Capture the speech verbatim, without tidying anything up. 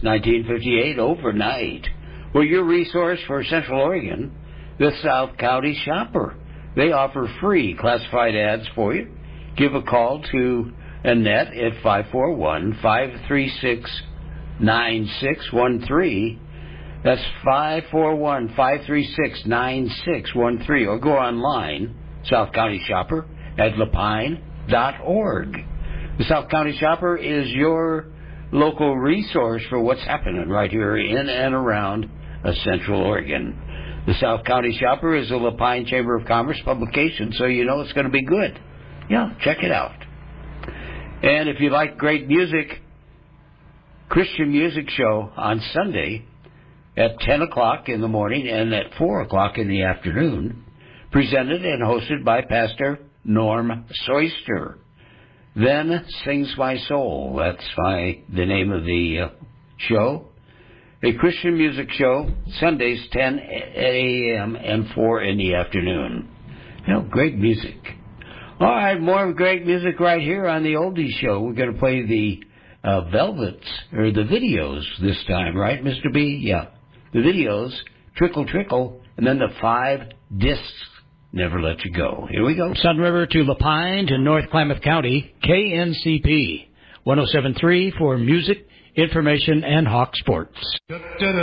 nineteen fifty-eight, overnight. Well, your resource for Central Oregon, the South County Shopper. They offer free classified ads for you. Give a call to Annette at five four one, five three six, nine six one three. That's five four one, five three six, nine six one three. Or go online, South County Shopper, at lapine dot org. The South County Shopper is your local resource for what's happening right here in and around uh, Central Oregon. The South County Shopper is a Lapine Chamber of Commerce publication, so you know it's going to be good. Yeah, check it out. And if you like great music, Christian Music Show on Sunday at ten o'clock in the morning and at four o'clock in the afternoon, presented and hosted by Pastor Norm Soyster. Then Sings My Soul. That's my, the name of the uh, show. A Christian music show, Sundays ten a.m. and four in the afternoon. You know, great music. All right, more great music right here on the Oldies Show. We're going to play the uh, Velvets, or the Videos this time, right, Mister B? Yeah. The Videos, Trickle Trickle, and then the five discs, Never Let You Go. Here we go. Sun River to Lapine to North Klamath County, K N C P, one oh seven point three for music, information, and Hawk Sports.